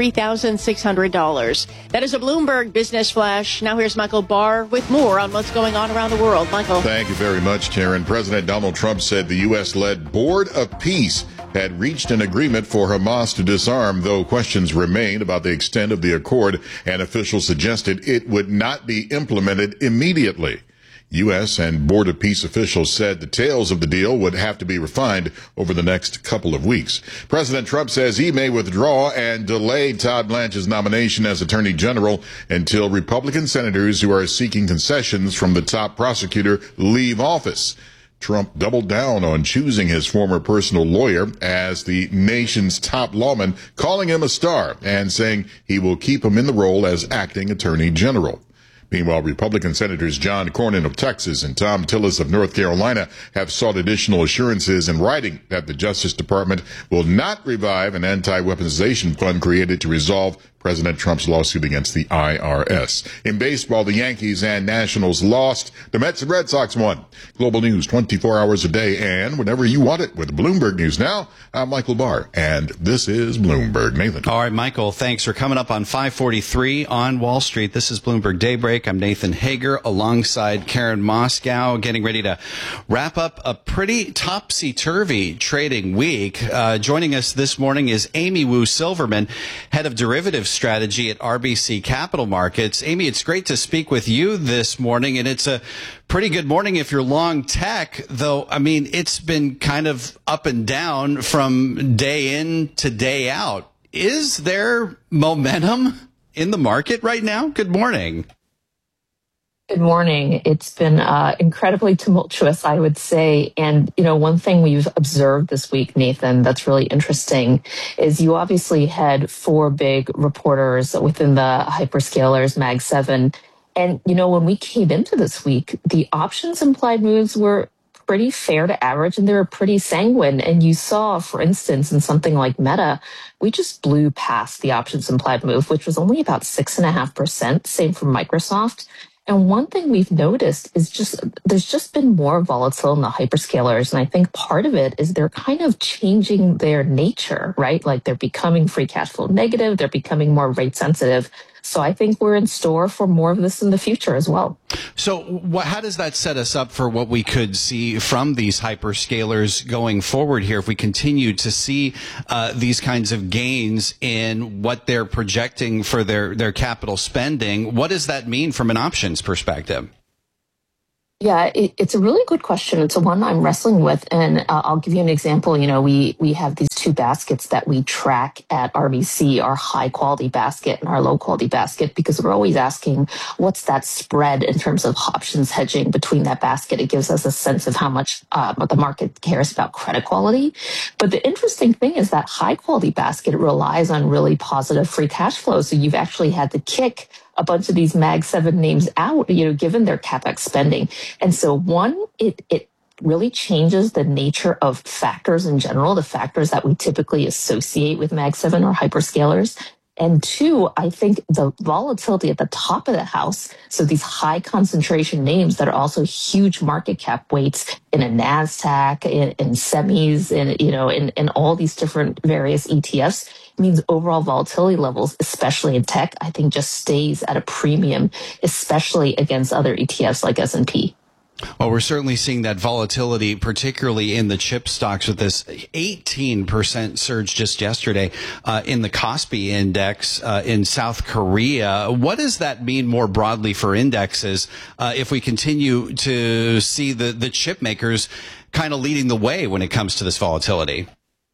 $63,600. That is a Bloomberg Business Flash. Now here's Michael Barr with more on what's going on around the world. Michael. Thank you very much, Karen. President Donald Trump said the U.S.-led Board of Peace had reached an agreement for Hamas to disarm, though questions remain about the extent of the accord, and officials suggested it would not be implemented immediately. U.S. and Board of Peace officials said details of the deal would have to be refined over the next couple of weeks. President Trump says he may withdraw and delay Todd Blanche's nomination as Attorney General until Republican senators who are seeking concessions from the top prosecutor leave office. Trump doubled down on choosing his former personal lawyer as the nation's top lawman, calling him a star and saying he will keep him in the role as acting Attorney General. Meanwhile, Republican Senators John Cornyn of Texas and Tom Tillis of North Carolina have sought additional assurances in writing that the Justice Department will not revive an anti-weaponization fund created to resolve President Trump's lawsuit against the IRS. In baseball, the Yankees and Nationals lost. The Mets and Red Sox won. Global news 24 hours a day and whenever you want it with Bloomberg News Now. I'm Michael Barr, and this is Bloomberg. Nathan. All right, Michael, thanks for coming up on 543 on Wall Street. This is Bloomberg Daybreak. I'm Nathan Hager alongside Karen Moscow, getting ready to wrap up a pretty topsy-turvy trading week. Joining us this morning is Amy Wu Silverman, head of derivatives strategy at RBC Capital Markets. Amy, it's great to speak with you this morning, and it's a pretty good morning if you're long tech, though, I mean, it's been kind of up and down from day in to day out. Is there momentum in the market right now? Good morning. Good morning. It's been incredibly tumultuous, I would say. And, you know, one thing we've observed this week, Nathan, that's really interesting is you obviously had four big reporters within the hyperscalers, Mag 7, And, when we came into this week, the options implied moves were pretty fair to average, and they were pretty sanguine. And you saw, for instance, in something like Meta, we just blew past the options implied move, which was only about 6.5%. Same for Microsoft. And one thing we've noticed is there's just been more volatile in the hyperscalers. And I think part of it is they're kind of changing their nature, right? Like they're becoming free cash flow negative. They're becoming more rate sensitive. So I think we're in store for more of this in the future as well. So how does that set us up for what we could see from these hyperscalers going forward here if we continue to see these kinds of gains in what they're projecting for their capital spending? What does that mean from an options perspective? Yeah, it's a really good question. It's a one I'm wrestling with, and I'll give you an example. We have these two baskets that we track at RBC, our high quality basket and our low quality basket, because we're always asking what's that spread in terms of options hedging between that basket. It gives us a sense of how much the market cares about credit quality. But the interesting thing is that high quality basket relies on really positive free cash flow. So you've actually had to kick a bunch of these Mag 7 names out, given their CapEx spending. And so one, it really changes the nature of factors in general, the factors that we typically associate with Mag 7 or hyperscalers. And two, I think the volatility at the top of the house, so these high concentration names that are also huge market cap weights in a NASDAQ, in semis, in all these different various ETFs, means overall volatility levels, especially in tech, I think just stays at a premium, especially against other ETFs like S&P. Well, we're certainly seeing that volatility, particularly in the chip stocks, with this 18% surge just yesterday in the Kospi index in South Korea. What does that mean more broadly for indexes if we continue to see the chip makers kind of leading the way when it comes to this volatility?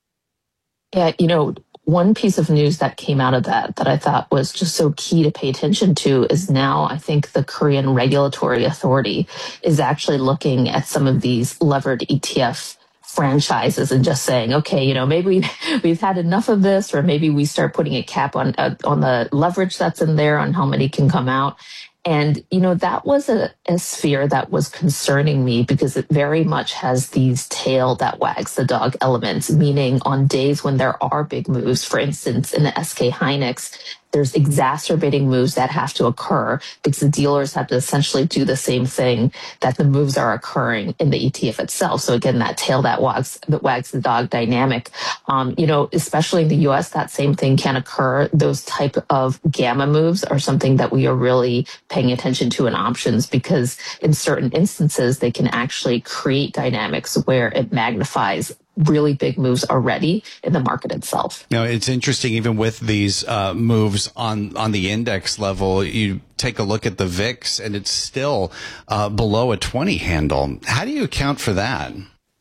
Yeah, one piece of news that came out of that I thought was just so key to pay attention to is now I think the Korean Regulatory Authority is actually looking at some of these levered ETF franchises and just saying, okay, maybe we've had enough of this, or maybe we start putting a cap on the leverage that's in there on how many can come out. And, that was a sphere that was concerning me because it very much has these tail that wags the dog elements, meaning on days when there are big moves, for instance, in the SK Hynix, there's exacerbating moves that have to occur because the dealers have to essentially do the same thing that the moves are occurring in the ETF itself. So again, that tail that wags the dog dynamic. Especially in the US, that same thing can occur. Those type of gamma moves are something that we are really paying attention to in options because in certain instances, they can actually create dynamics where it magnifies really big moves already in the market itself. It's interesting, even with these moves on the index level, you take a look at the VIX and it's still below a 20 handle. How do you account for that?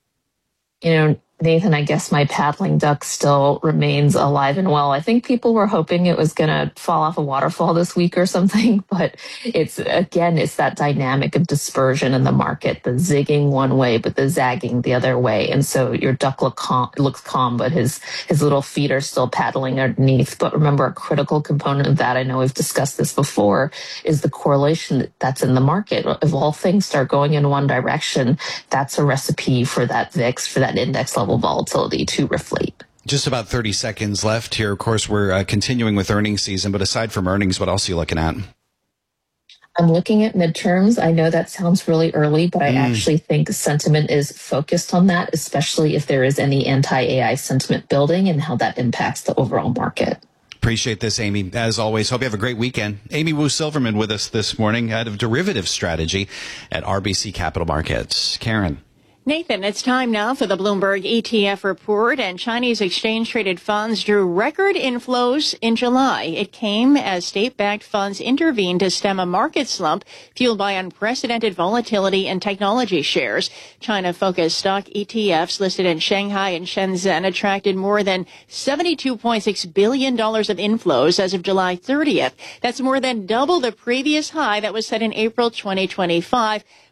Nathan, I guess my paddling duck still remains alive and well. I think people were hoping it was going to fall off a waterfall this week or something, but it's that dynamic of dispersion in the market, the zigging one way, but the zagging the other way. And so your duck looks calm, but his little feet are still paddling underneath. But remember, a critical component of that, I know we've discussed this before, is the correlation that's in the market. If all things start going in one direction, that's a recipe for that VIX, for that index level volatility to reflate. Just about 30 seconds left here. Of course, we're continuing with earnings season, but aside from earnings, what else are you looking at? I'm looking at midterms. I know that sounds really early, but I actually think sentiment is focused on that, especially if there is any anti-AI sentiment building and how that impacts the overall market. Appreciate this, Amy. As always, hope you have a great weekend. Amy Wu Silverman with us this morning, head of derivative strategy at RBC Capital Markets. Karen. Nathan, it's time now for the Bloomberg ETF report, and Chinese exchange-traded funds drew record inflows in July. It came as state-backed funds intervened to stem a market slump fueled by unprecedented volatility in technology shares. China-focused stock ETFs listed in Shanghai and Shenzhen attracted more than $72.6 billion of inflows as of July 30th. That's more than double the previous high that was set in April 2025.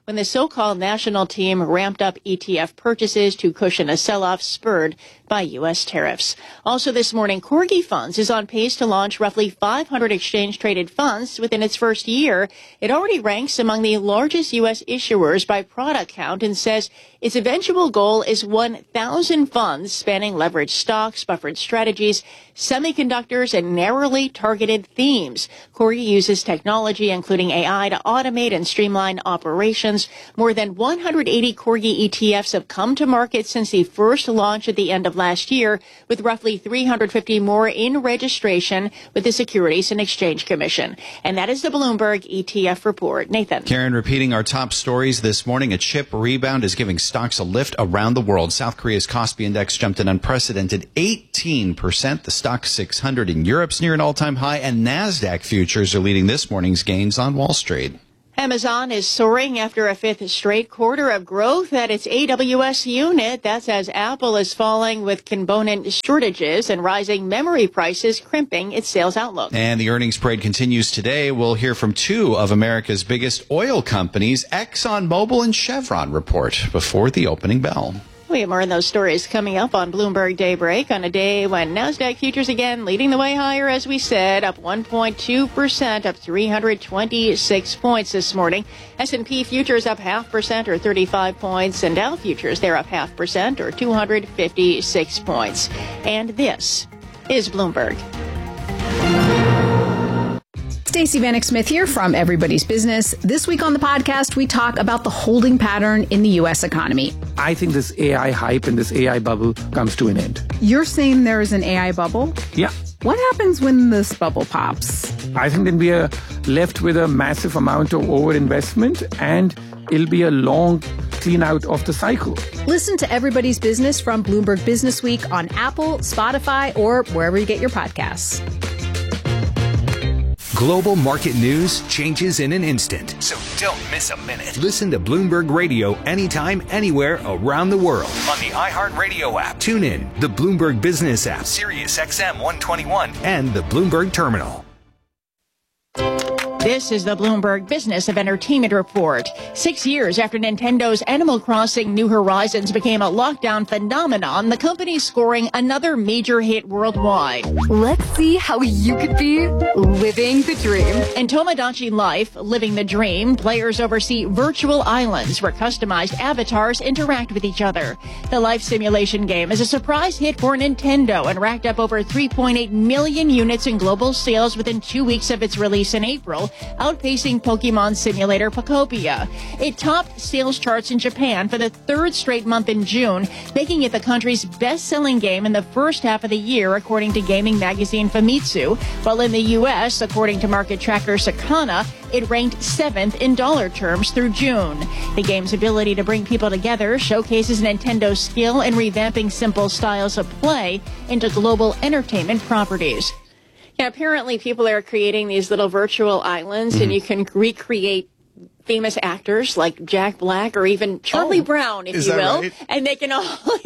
when the so-called national team ramped up ETF purchases to cushion a sell-off spurred by U.S. tariffs. Also this morning, Corgi Funds is on pace to launch roughly 500 exchange-traded funds within its first year. It already ranks among the largest U.S. issuers by product count and says its eventual goal is 1,000 funds spanning leveraged stocks, buffered strategies, semiconductors, and narrowly targeted themes. Corgi uses technology, including AI, to automate and streamline operations. More than 180 Corgi ETFs have come to market since the first launch at the end of last year, with roughly 350 more in registration with the Securities and Exchange Commission. And that is the Bloomberg ETF report. Nathan. Karen, repeating our top stories this morning, a chip rebound is giving stocks a lift around the world. South Korea's Kospi index jumped an unprecedented 18%. The stock 600 in Europe's near an all-time high, and NASDAQ futures are leading this morning's gains on Wall Street. Amazon is soaring after a fifth straight quarter of growth at its AWS unit. That's as Apple is falling with component shortages and rising memory prices crimping its sales outlook. And the earnings parade continues today. We'll hear from two of America's biggest oil companies, ExxonMobil and Chevron, report before the opening bell. We have more of those stories coming up on Bloomberg Daybreak on a day when NASDAQ futures again leading the way higher, as we said, up 1.2%, up 326 points this morning. S&P futures up 0.5% or 35 points, and Dow futures, they're up 0.5% or 256 points. And this is Bloomberg. Stacey Vanek Smith here from Everybody's Business. This week on the podcast, we talk about the holding pattern in the U.S. economy. I think this AI hype and this AI bubble comes to an end. You're saying there is an AI bubble? Yeah. What happens when this bubble pops? I think then we are left with a massive amount of overinvestment, and it'll be a long clean out of the cycle. Listen to Everybody's Business from Bloomberg Business Week on Apple, Spotify, or wherever you get your podcasts. Global market news changes in an instant, so don't miss a minute. Listen to Bloomberg Radio anytime, anywhere around the world on the iHeartRadio app. Tune in, the Bloomberg Business app, Sirius XM 121, and the Bloomberg Terminal. This is the Bloomberg Business of Entertainment Report. 6 years after Nintendo's Animal Crossing New Horizons became a lockdown phenomenon, the company's scoring another major hit worldwide. Let's see how you could be living the dream. In Tomodachi Life, Living the Dream, players oversee virtual islands where customized avatars interact with each other. The life simulation game is a surprise hit for Nintendo and racked up over 3.8 million units in global sales within 2 weeks of its release in April, outpacing Pokemon Simulator Pokopia. It topped sales charts in Japan for the third straight month in June, making it the country's best-selling game in the first half of the year, according to gaming magazine Famitsu, while in the U.S., according to market tracker Sakana, it ranked 7th in dollar terms through June. The game's ability to bring people together showcases Nintendo's skill in revamping simple styles of play into global entertainment properties. Yeah, apparently people are creating these little virtual islands, and you can recreate famous actors like Jack Black or even Charlie Brown, if you will. Right? And they can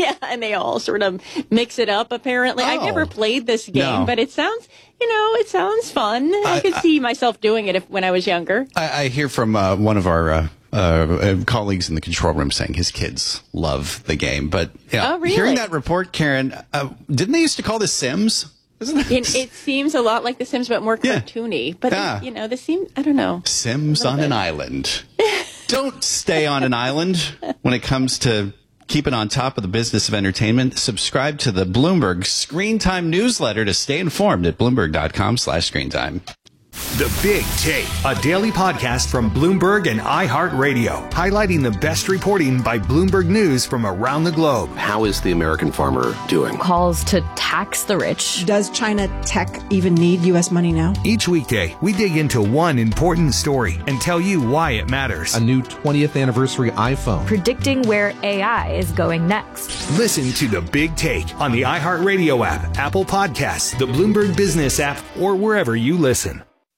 all, sort of mix it up, apparently. I've never played this game, but it sounds, it sounds fun. I could see myself doing it when I was younger. I hear from one of our colleagues in the control room saying his kids love the game. But really? Hearing that report, Karen, didn't they used to call this Sims? It seems a lot like The Sims, but more cartoony. But, The Sims, I don't know. Sims on an island. Don't stay on an island when it comes to keeping on top of the business of entertainment. Subscribe to the Bloomberg Screen Time newsletter to stay informed at Bloomberg.com/screentime. The Big Take, a daily podcast from Bloomberg and iHeartRadio, highlighting the best reporting by Bloomberg News from around the globe. How is the American farmer doing? Calls to tax the rich. Does China tech even need U.S. money now? Each weekday, we dig into one important story and tell you why it matters. A new 20th anniversary iPhone. Predicting where AI is going next. Listen to The Big Take on the iHeartRadio app, Apple Podcasts, the Bloomberg Business app, or wherever you listen.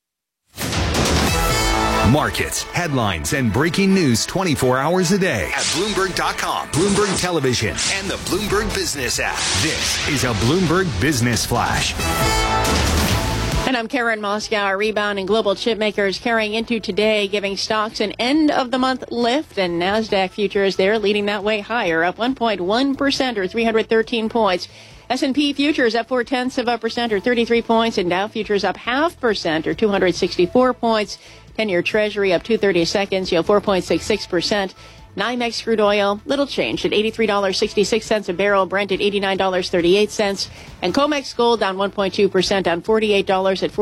Markets, headlines, and breaking news 24 hours a day at Bloomberg.com, Bloomberg Television, and the Bloomberg Business app. This is a Bloomberg Business Flash. And I'm Karen Moscow. A rebound in global chip makers carrying into today, giving stocks an end-of-the-month lift. And NASDAQ futures there leading that way higher, up 1.1% or 313 points. S&P futures up 0.4% or 33 points. And Dow futures up 0.5% or 264 points. 10-year Treasury up 2/32, 4.66%. NYMEX crude oil, little change at $83.66 a barrel. Brent at $89.38. And COMEX gold down 1.2%, down $48 at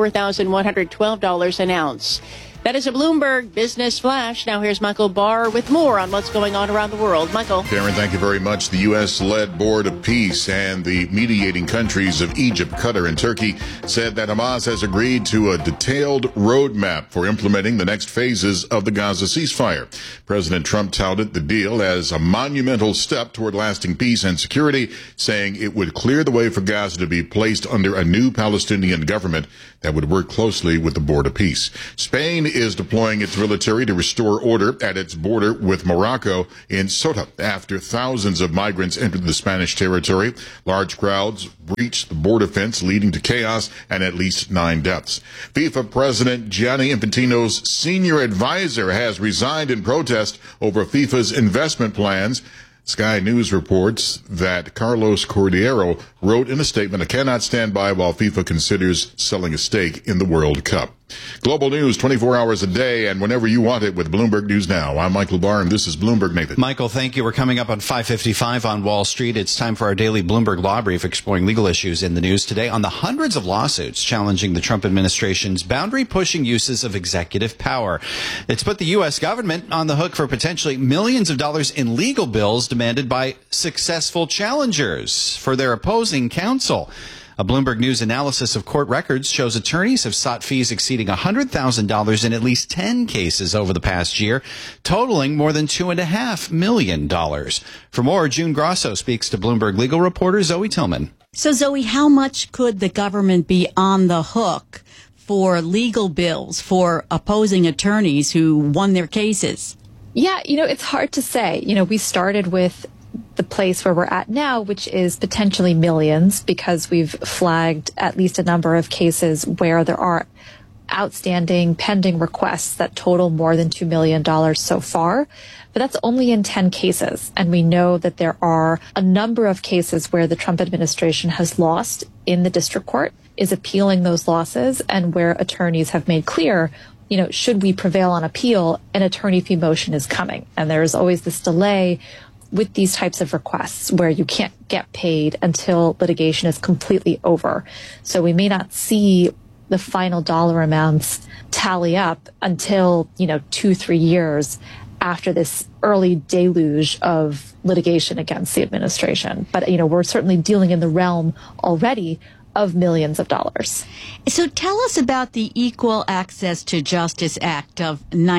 $4,112 an ounce. That is a Bloomberg Business Flash. Now here's Michael Barr with more on what's going on around the world. Michael. Karen, thank you very much. The U.S.-led Board of Peace and the mediating countries of Egypt, Qatar, and Turkey said that Hamas has agreed to a detailed roadmap for implementing the next phases of the Gaza ceasefire. President Trump touted the deal as a monumental step toward lasting peace and security, saying it would clear the way for Gaza to be placed under a new Palestinian government that would work closely with the Board of Peace. Spain is deploying its military to restore order at its border with Morocco in Ceuta after thousands of migrants entered the Spanish territory. Large crowds breached the border fence, leading to chaos and at least 9 deaths. FIFA President Gianni Infantino's senior advisor has resigned in protest over FIFA's investment plans. Sky News reports that Carlos Cordeiro wrote in a statement, "I cannot stand by while FIFA considers selling a stake in the World Cup." Global news 24 hours a day and whenever you want it with Bloomberg News Now. I'm Michael Barr, and this is Bloomberg Nathan. Michael, thank you. We're coming up on 5:55 on Wall Street. It's time for our daily Bloomberg Law Brief, exploring legal issues in the news today on the hundreds of lawsuits challenging the Trump administration's boundary-pushing uses of executive power. It's put the U.S. government on the hook for potentially millions of dollars in legal bills demanded by successful challengers for their opposing counsel. A Bloomberg News analysis of court records shows attorneys have sought fees exceeding $100,000 in at least 10 cases over the past year, totaling more than $2.5 million. For more, June Grosso speaks to Bloomberg legal reporter Zoe Tillman. So, Zoe, how much could the government be on the hook for legal bills for opposing attorneys who won their cases? Yeah, it's hard to say. We started with the place where we're at now, which is potentially millions, because we've flagged at least a number of cases where there are outstanding pending requests that total more than $2 million so far. But that's only in 10 cases. And we know that there are a number of cases where the Trump administration has lost in the district court, is appealing those losses, and where attorneys have made clear, should we prevail on appeal, an attorney fee motion is coming. And there's always this delay with these types of requests where you can't get paid until litigation is completely over. So we may not see the final dollar amounts tally up until, 2-3 years after this early deluge of litigation against the administration. But, we're certainly dealing in the realm already of millions of dollars. So tell us about the Equal Access to Justice Act of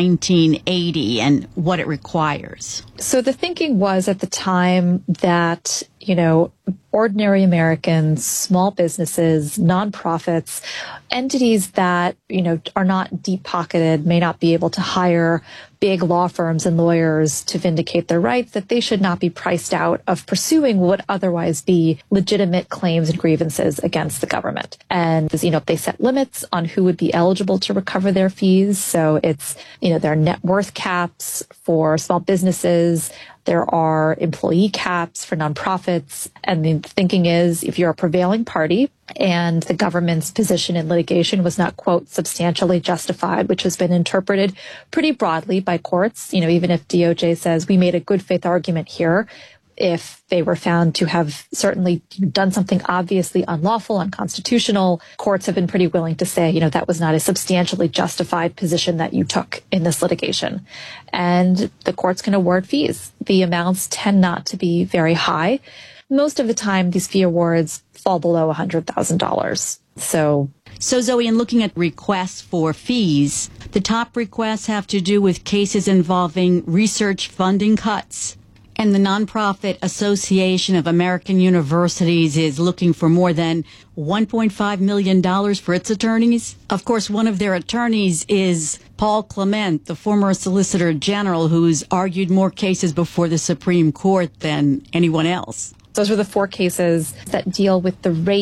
1980 and what it requires. So the thinking was at the time that, ordinary Americans, small businesses, nonprofits, entities that, are not deep-pocketed, may not be able to hire big law firms and lawyers to vindicate their rights, that they should not be priced out of pursuing what would otherwise be legitimate claims and grievances against the government. And, they set limits on who would be eligible to recover their fees. So it's, there are net worth caps for small businesses. There are employee caps for nonprofits. And the thinking is, if you're a prevailing party and the government's position in litigation was not, quote, substantially justified, which has been interpreted pretty broadly by courts, even if DOJ says we made a good faith argument here, if they were found to have certainly done something obviously unlawful, unconstitutional, courts have been pretty willing to say, that was not a substantially justified position that you took in this litigation. And the courts can award fees. The amounts tend not to be very high. Most of the time, these fee awards fall below $100,000. So Zoe, in looking at requests for fees, the top requests have to do with cases involving research funding cuts. And the Nonprofit Association of American Universities is looking for more than $1.5 million for its attorneys. Of course, one of their attorneys is Paul Clement, the former Solicitor General, who's argued more cases before the Supreme Court than anyone else. Those are the 4 cases that deal with the rate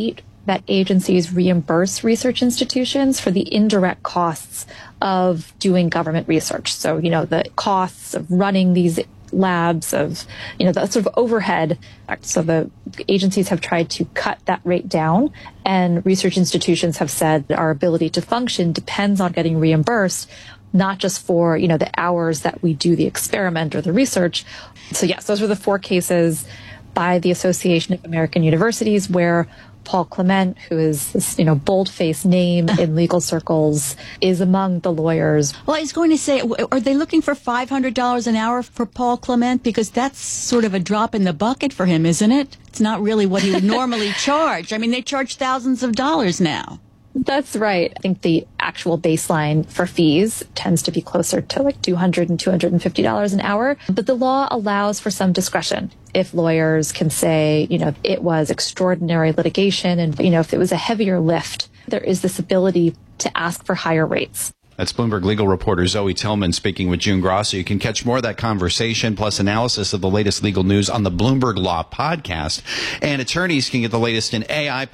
that agencies reimburse research institutions for the indirect costs of doing government research. So, the costs of running these labs, of, the sort of overhead. So the agencies have tried to cut that rate down, and research institutions have said our ability to function depends on getting reimbursed, not just for, the hours that we do the experiment or the research. So yes, those were the 4 cases by the Association of American Universities where Paul Clement, who is this, bold-faced name in legal circles, is among the lawyers. Well, I was going to say, are they looking for $500 an hour for Paul Clement? Because that's sort of a drop in the bucket for him, isn't it? It's not really what he would normally charge. I mean, they charge thousands of dollars now. That's right. I think the actual baseline for fees tends to be closer to like $200 and $250 an hour. But the law allows for some discretion. If lawyers can say, it was extraordinary litigation and, if it was a heavier lift, there is this ability to ask for higher rates. That's Bloomberg legal reporter Zoe Tillman speaking with June Grosso. You can catch more of that conversation plus analysis of the latest legal news on the Bloomberg Law podcast. And attorneys can get the latest in AI